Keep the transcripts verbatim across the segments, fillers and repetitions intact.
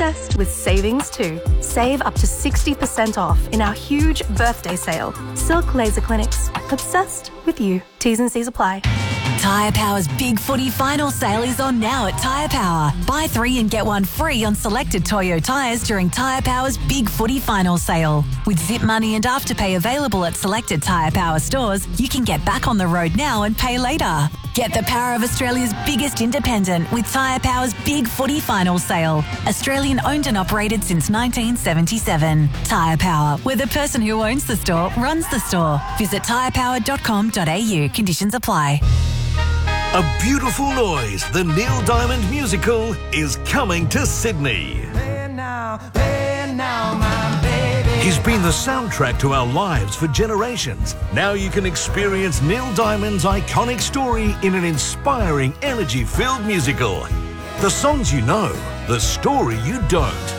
obsessed with savings too. Save up to sixty percent off in our huge birthday sale. Silk Laser Clinics. Obsessed with you. T's and C's apply. Tyre Power's Big Footy Final Sale is on now at Tyre Power. Buy three and get one free on selected Toyo tyres during Tyre Power's Big Footy Final Sale. With Zip Money and Afterpay available at selected Tyre Power stores, you can get back on the road now and pay later. Get the power of Australia's biggest independent with Tyre Power's Big Footy Final Sale. Australian owned and operated since nineteen seventy-seven. Tyre Power, where the person who owns the store runs the store. Visit tyre power dot com dot a u. Conditions apply. A Beautiful Noise, the Neil Diamond musical, is coming to Sydney. Play now, play now, my baby. He's been the soundtrack to our lives for generations. Now you can experience Neil Diamond's iconic story in an inspiring, energy-filled musical. The songs you know, the story you don't.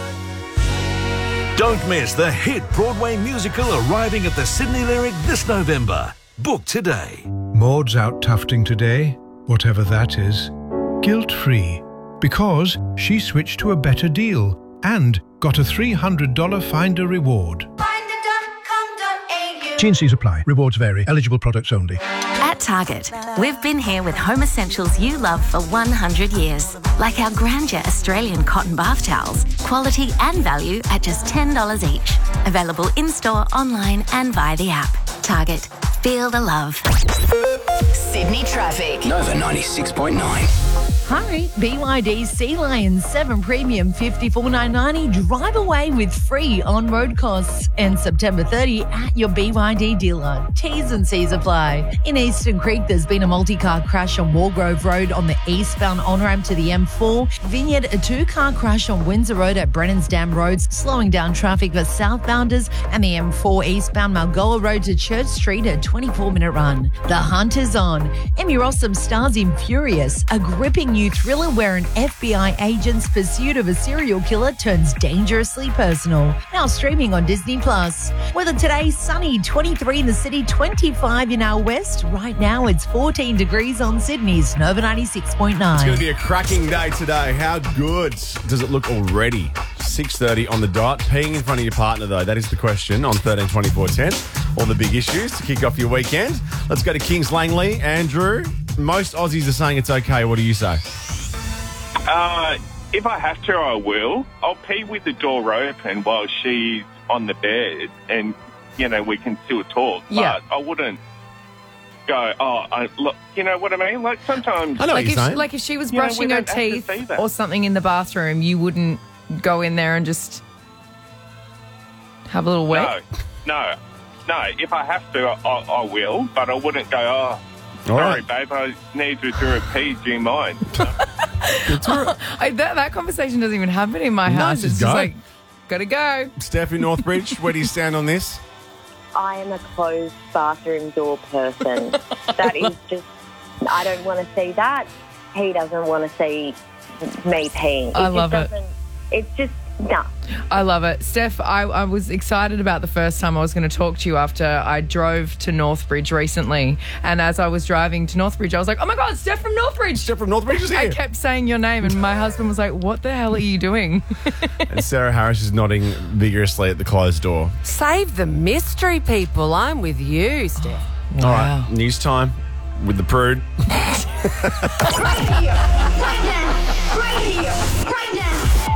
Don't miss the hit Broadway musical arriving at the Sydney Lyric this November. Book today. Maud's out tufting today, whatever that is, guilt-free, because she switched to a better deal and got a three hundred dollars Finder reward. finder dot com dot a u. T and C's apply. Rewards vary. Eligible products only. At Target, we've been here with home essentials you love for one hundred years. Like our Grandeur Australian cotton bath towels. Quality and value at just ten dollars each. Available in-store, online and via the app. Target. Feel the love. Sydney traffic. Nova ninety-six point nine. Hurry, B Y D Sea Lion seven Premium fifty-four nine ninety. Drive away with free on-road costs. And September thirtieth at your B Y D dealer. T's and C's apply. In Eastern Creek, there's been a multi-car crash on Walgrove Road on the eastbound on-ramp to the M four. Vineyard, a two-car crash on Windsor Road at Brennan's Dam Roads, slowing down traffic for southbounders. And the M four eastbound Malgoa Road to Church Street, a twenty-four minute run. The Hunt is on. Emmy Rossum stars in Furious, a gripping new thriller where an F B I agent's pursuit of a serial killer turns dangerously personal. Now streaming on Disney Plus. Weather today, sunny, twenty-three in the city, twenty-five in our west. Right now it's fourteen degrees on Sydney's Nova ninety-six point nine. It's going to be a cracking day today. How good does it look already? six thirty on the dot. Peeing in front of your partner, though, that is the question on thirteen twenty-four ten. All the big issues to kick off your weekend. Let's go to Kings Langley. Andrew, most Aussies are saying it's okay. What do you say? Uh, if I have to, I will. I'll pee with the door open while she's on the bed and, you know, we can still talk. Yeah. But I wouldn't go, oh, I, look, you know what I mean? Like, sometimes... I know what Like you're if, saying. like if she was You know, we brushing her don't have to teeth see that. or something in the bathroom, you wouldn't go in there and just have a little wet? No, no, no. If I have to, I, I will, but I wouldn't go, oh, All sorry, right. babe, I need to do a pee. Do you mind? I, that, that conversation doesn't even happen in my No, house. just It's go. just like, gotta go. Steph in Northbridge, where do you stand on this? I am a closed bathroom door person. That is just, I don't want to see that. He doesn't want to see me peeing. It I just love it. doesn't- It's just, nah. I love it. Steph, I, I was excited about the first time I was going to talk to you after I drove to Northbridge recently. And as I was driving to Northbridge, I was like, oh my God, Steph from Northbridge. Steph from Northbridge is I here. kept saying your name and my husband was like, what the hell are you doing? And Sarah Harris is nodding vigorously at the closed door. Save the mystery, people. I'm with you, Steph. All right, news time with the prude. Right here, right now, right here, right now.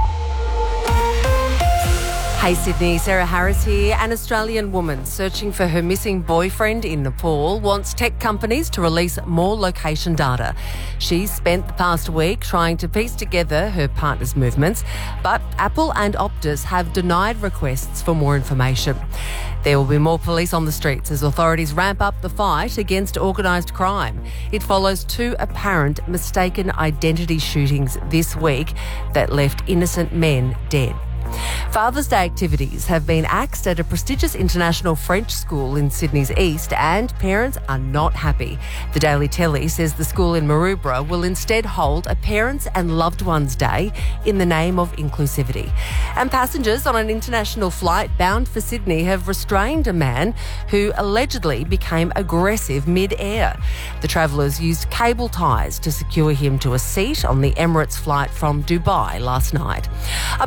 Hey Sydney, Sarah Harris here. An Australian woman searching for her missing boyfriend in Nepal wants tech companies to release more location data. She's spent the past week trying to piece together her partner's movements, but Apple and Optus have denied requests for more information. There will be more police on the streets as authorities ramp up the fight against organised crime. It follows two apparent mistaken identity shootings this week that left innocent men dead. Father's Day activities have been axed at a prestigious international French school in Sydney's east, and parents are not happy. The Daily Telly says the school in Maroubra will instead hold a Parents and Loved Ones Day in the name of inclusivity. And passengers on an international flight bound for Sydney have restrained a man who allegedly became aggressive mid-air. The travellers used cable ties to secure him to a seat on the Emirates flight from Dubai last night.